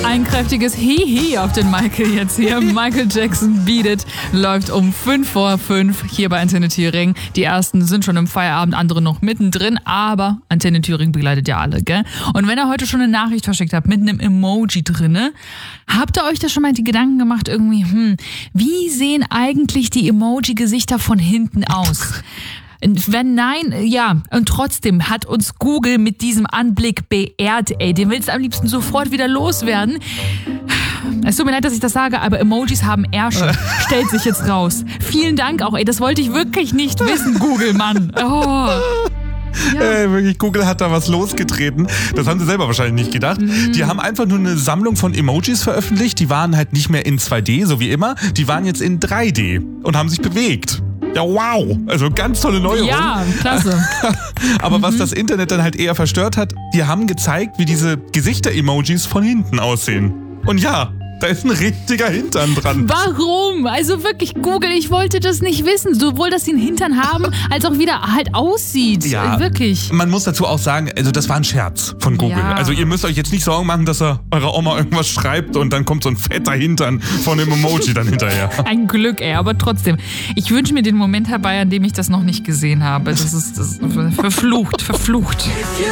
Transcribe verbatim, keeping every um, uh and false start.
Ein kräftiges Hihi auf den Michael jetzt hier. Michael Jackson Beat It läuft um fünf vor fünf hier bei Antenne Thüringen. Die ersten sind schon im Feierabend, andere noch mittendrin, aber Antenne Thüringen begleitet ja alle, gell? Und wenn ihr heute schon eine Nachricht verschickt habt mit einem Emoji drinne, habt ihr euch da schon mal die Gedanken gemacht irgendwie, hm, wie sehen eigentlich die Emoji-Gesichter von hinten aus? Wenn nein, ja, und trotzdem hat uns Google mit diesem Anblick beehrt, ey, den willst du am liebsten sofort wieder loswerden. Es tut mir leid, dass ich das sage, aber Emojis haben Ärsche, stellt sich jetzt raus. Vielen Dank auch, ey, das wollte ich wirklich nicht wissen, Google, Mann. Oh. Ja. Äh, wirklich, Google hat da was losgetreten. Das haben sie selber wahrscheinlich nicht gedacht. Mhm. Die haben einfach nur eine Sammlung von Emojis veröffentlicht. Die waren halt nicht mehr in zwei D, so wie immer. Die waren jetzt in drei D und haben sich bewegt. Ja, wow. Also ganz tolle Neuerung. Ja, klasse. Aber mhm. was das Internet dann halt eher verstört hat, die haben gezeigt, wie diese Gesichter-Emojis von hinten aussehen. Und ja, da ist ein richtiger Hintern dran. Warum? Also wirklich, Google, ich wollte das nicht wissen. Sowohl, dass sie einen Hintern haben, als auch wie der halt aussieht. Ja, wirklich. Man muss dazu auch sagen, also das war ein Scherz von Google. Ja. Also ihr müsst euch jetzt nicht Sorgen machen, dass er eurer Oma irgendwas schreibt und dann kommt so ein fetter Hintern von dem Emoji dann hinterher. Ein Glück, ey, aber trotzdem. Ich wünsche mir den Moment herbei, an dem ich das noch nicht gesehen habe. Das ist, das ist verflucht, verflucht.